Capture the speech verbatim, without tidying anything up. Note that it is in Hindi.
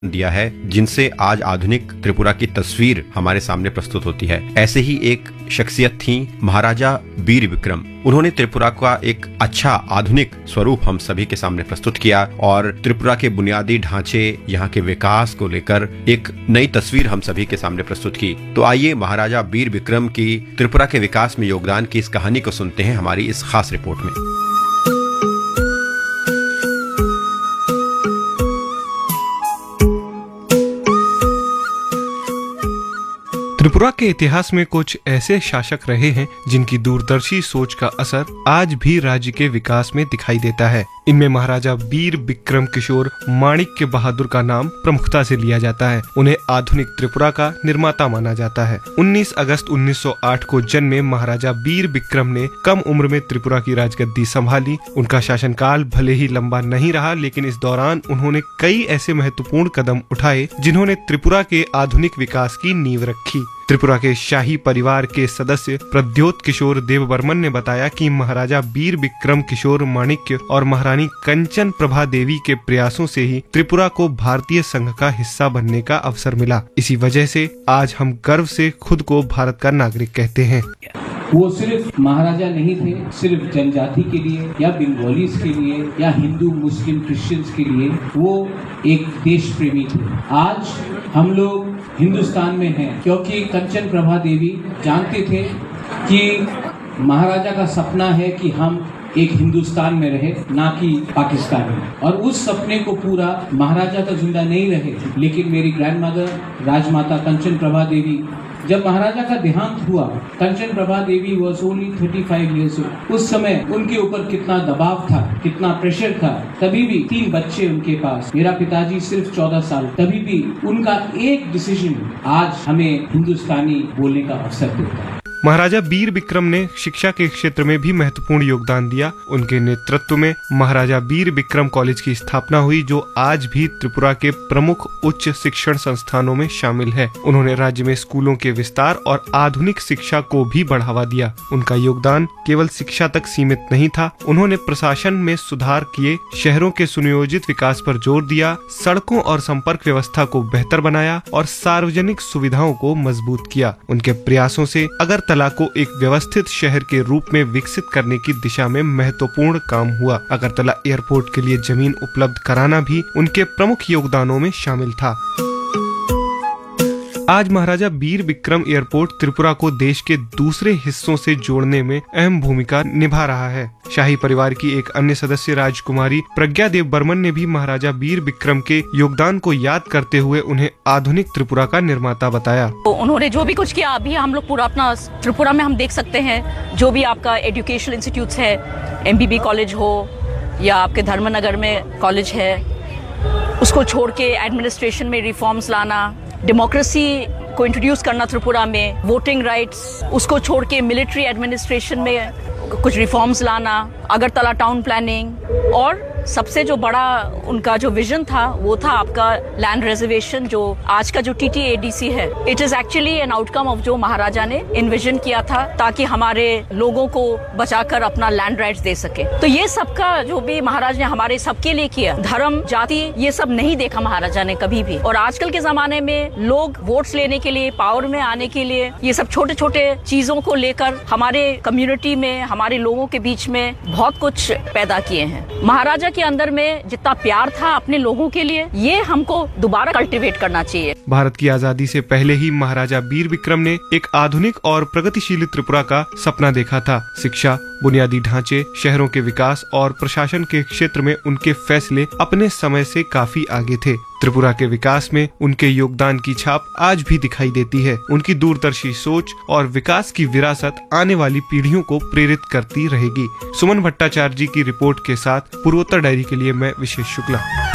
दिया है, जिनसे आज आधुनिक त्रिपुरा की तस्वीर हमारे सामने प्रस्तुत होती है। ऐसे ही एक शख्सियत थी महाराजा वीर विक्रम। उन्होंने त्रिपुरा का एक अच्छा आधुनिक स्वरूप हम सभी के सामने प्रस्तुत किया और त्रिपुरा के बुनियादी ढांचे, यहाँ के विकास को लेकर एक नई तस्वीर हम सभी के सामने प्रस्तुत की। तो आइए महाराजा वीर विक्रम की त्रिपुरा के विकास में योगदान की इस कहानी को सुनते हैं हमारी इस खास रिपोर्ट में। त्रिपुरा के इतिहास में कुछ ऐसे शासक रहे हैं जिनकी दूरदर्शी सोच का असर आज भी राज्य के विकास में दिखाई देता है। इनमें महाराजा वीर विक्रम किशोर माणिक्य बहादुर का नाम प्रमुखता से लिया जाता है। उन्हें आधुनिक त्रिपुरा का निर्माता माना जाता है। उन्नीस अगस्त उन्नीस सौ आठ को जन्मे महाराजा वीर विक्रम ने कम उम्र में त्रिपुरा की राजगद्दी संभाली। उनका शासनकाल भले ही लंबा नहीं रहा, लेकिन इस दौरान उन्होंने कई ऐसे महत्वपूर्ण कदम उठाए जिन्होंने त्रिपुरा के आधुनिक विकास की नींव रखी। त्रिपुरा के शाही परिवार के सदस्य प्रद्योत किशोर देववर्मन ने बताया कि महाराजा वीर विक्रम किशोर माणिक्य और महारानी कंचन प्रभा देवी के प्रयासों से ही त्रिपुरा को भारतीय संघ का हिस्सा बनने का अवसर मिला। इसी वजह से आज हम गर्व से खुद को भारत का नागरिक कहते हैं। वो सिर्फ महाराजा नहीं थे, सिर्फ जनजाति के लिए या बंगालीज के लिए या हिंदू मुस्लिम क्रिश्चियंस के लिए, वो एक देश प्रेमी थे। आज हम लोग हिंदुस्तान में हैं क्योंकि कंचन प्रभा देवी जानते थे कि महाराजा का सपना है कि हम एक हिंदुस्तान में रहे, ना कि पाकिस्तान में। और उस सपने को पूरा महाराजा तो जिंदा नहीं रहे, लेकिन मेरी ग्रैंडमदर राजमाता कंचन प्रभा देवी, जब महाराजा का देहांत हुआ, कंचन प्रभा देवी was only thirty five years old. उस समय उनके ऊपर कितना दबाव था, कितना प्रेशर था। तभी भी तीन बच्चे उनके पास, मेरा पिताजी सिर्फ चौदह साल, तभी भी उनका एक डिसीजन आज हमें हिंदुस्तानी बोलने का अवसर देता है। महाराजा वीर विक्रम ने शिक्षा के क्षेत्र में भी महत्वपूर्ण योगदान दिया। उनके नेतृत्व में महाराजा वीर विक्रम कॉलेज की स्थापना हुई, जो आज भी त्रिपुरा के प्रमुख उच्च शिक्षण संस्थानों में शामिल है। उन्होंने राज्य में स्कूलों के विस्तार और आधुनिक शिक्षा को भी बढ़ावा दिया। उनका योगदान केवल शिक्षा तक सीमित नहीं था, उन्होंने प्रशासन में सुधार किए, शहरों के सुनियोजित विकास पर जोर दिया, सड़कों और संपर्क व्यवस्था को बेहतर बनाया और सार्वजनिक सुविधाओं को मजबूत किया। उनके प्रयासों से अगर अगरतला को एक व्यवस्थित शहर के रूप में विकसित करने की दिशा में महत्वपूर्ण काम हुआ। अगरतला एयरपोर्ट के लिए जमीन उपलब्ध कराना भी उनके प्रमुख योगदानों में शामिल था। आज महाराजा वीर विक्रम एयरपोर्ट त्रिपुरा को देश के दूसरे हिस्सों से जोड़ने में अहम भूमिका निभा रहा है। शाही परिवार की एक अन्य सदस्य राजकुमारी प्रज्ञा देववर्मन ने भी महाराजा वीर विक्रम के योगदान को याद करते हुए उन्हें आधुनिक त्रिपुरा का निर्माता बताया। तो उन्होंने जो भी कुछ किया, अभी हम लोग पूरा अपना त्रिपुरा में हम देख सकते हैं, जो भी आपका एजुकेशनल इंस्टीट्यूट्स है, एमबीबी कॉलेज हो या आपके धर्मनगर में कॉलेज है, उसको छोड़ के एडमिनिस्ट्रेशन में रिफॉर्म्स लाना, डेमोक्रेसी को इंट्रोड्यूस करना त्रिपुरा में, वोटिंग राइट्स, उसको छोड़ के मिलिट्री एडमिनिस्ट्रेशन में कुछ रिफॉर्म्स लाना, अगरतला टाउन प्लानिंग, और सबसे जो बड़ा उनका जो विजन था वो था आपका लैंड रिजर्वेशन, जो आज का जो टीटीएडीसी है। It is actually an outcome of जो महाराजा ने इन्विजन किया था, ताकि हमारे लोगों को बचाकर अपना लैंड राइट्स दे सके। तो ये सबका जो भी महाराज ने हमारे सबके लिए किया, धर्म जाति ये सब नहीं देखा महाराजा ने कभी भी। और आजकल के जमाने में लोग वोट्स लेने के लिए, पावर में आने के लिए, ये सब छोटे छोटे चीजों को लेकर हमारे कम्युनिटी में, हमारे लोगों के बीच में बहुत कुछ पैदा किए हैं। महाराजा के अंदर में जितना प्यार था अपने लोगों के लिए, ये हमको दोबारा कल्टीवेट करना चाहिए। भारत की आजादी से पहले ही महाराजा वीर विक्रम ने एक आधुनिक और प्रगतिशील त्रिपुरा का सपना देखा था। शिक्षा, बुनियादी ढांचे, शहरों के विकास और प्रशासन के क्षेत्र में उनके फैसले अपने समय से काफी आगे थे। त्रिपुरा के विकास में उनके योगदान की छाप आज भी दिखाई देती है। उनकी दूरदर्शी सोच और विकास की विरासत आने वाली पीढ़ियों को प्रेरित करती रहेगी। सुमन भट्टाचार्य जी की रिपोर्ट के साथ पूर्वोत्तर डायरी के लिए मैं विशेष शुक्ला।